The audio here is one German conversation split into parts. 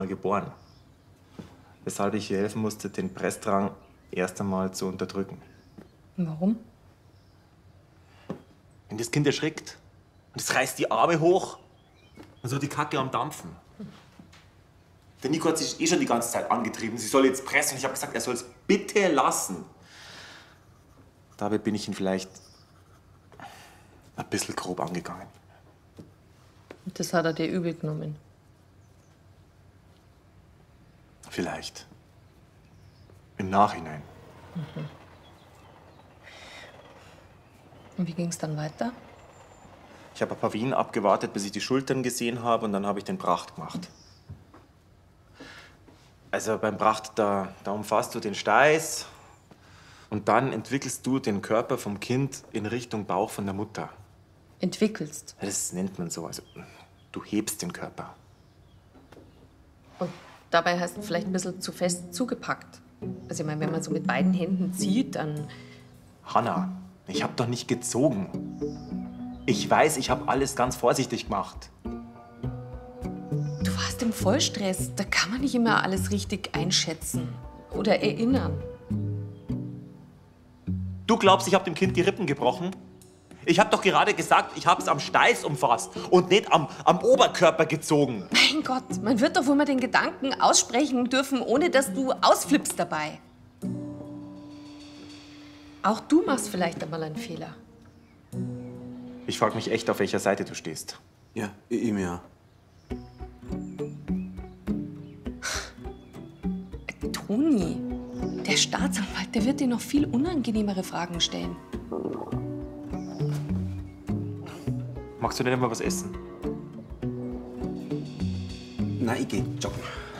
geboren. Weshalb ich ihr helfen musste, den Pressdrang erst einmal zu unterdrücken. Warum? Wenn das Kind erschrickt und es reißt die Arme hoch und so die Kacke am Dampfen. Der Nico hat sich eh schon die ganze Zeit angetrieben. Sie soll jetzt pressen. Und ich habe gesagt, er soll es bitte lassen. Dabei bin ich ihn vielleicht ein bisschen grob angegangen. Und das hat er dir übel genommen. Vielleicht. Im Nachhinein. Und wie ging es dann weiter? Ich habe ein paar Wien abgewartet, bis ich die Schultern gesehen habe, und dann habe ich den Pracht gemacht. Also beim Pracht, da umfasst du den Steiß und dann entwickelst du den Körper vom Kind in Richtung Bauch von der Mutter. Entwickelst. Das nennt man so. Also du hebst den Körper. Und dabei hast du vielleicht ein bisschen zu fest zugepackt. Also ich meine, wenn man so mit beiden Händen zieht, dann... Hanna, ich habe doch nicht gezogen. Ich weiß, ich habe alles ganz vorsichtig gemacht. Du warst im Vollstress. Da kann man nicht immer alles richtig einschätzen oder erinnern. Du glaubst, ich habe dem Kind die Rippen gebrochen? Ich habe doch gerade gesagt, ich habe es am Steiß umfasst und nicht am Oberkörper gezogen. Mein Gott, man wird doch wohl mal den Gedanken aussprechen dürfen, ohne dass du ausflippst dabei. Auch du machst vielleicht einmal einen Fehler. Ich frage mich echt, auf welcher Seite du stehst. Ja, ihm ja. Toni, der Staatsanwalt, der wird dir noch viel unangenehmere Fragen stellen. Magst du nicht einmal was essen? Nein, ich geh joggen.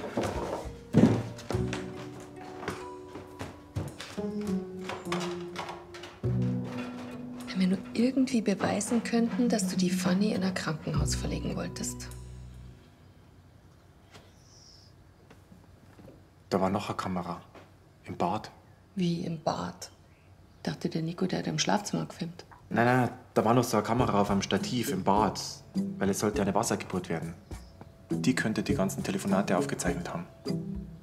Wenn wir nur irgendwie beweisen könnten, dass du die Fanny in ein Krankenhaus verlegen wolltest. Da war noch eine Kamera. Im Bad. Wie im Bad. Dachte der Nico, der hat im Schlafzimmer gefilmt. Nein, da war noch so eine Kamera auf einem Stativ im Bad. Weil es sollte eine Wassergeburt werden. Die könnte die ganzen Telefonate aufgezeichnet haben.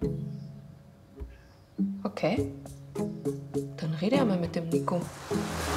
Okay. Dann rede einmal mit dem Nico.